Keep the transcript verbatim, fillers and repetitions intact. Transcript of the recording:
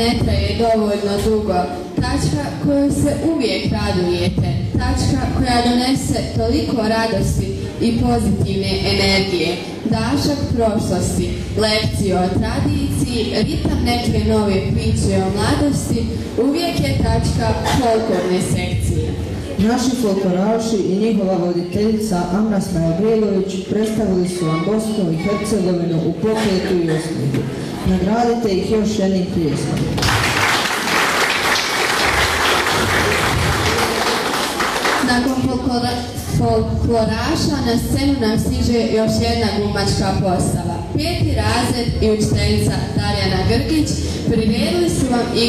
ne traje dovoljno dugo, tačka kojoj se uvijek radujete, tačka koja donese toliko radosti i pozitivne energije, dašak prošlosti, lekcije o tradiciji, ritam neke nove priče o mladosti, uvijek je tačka folklorne sekcije. Naši folkloraši i njihova voditeljica Amra Smajlović predstavili su vam Bosnu i Hercegovinu u pokretu i osmijehu. Nagradite ih još jednim pljeskom. Nakon folklora, folkloraša na scenu nam stiže još jedna glumačka postava. Peti razred i učiteljica Darjana Grgić priredili su vam igru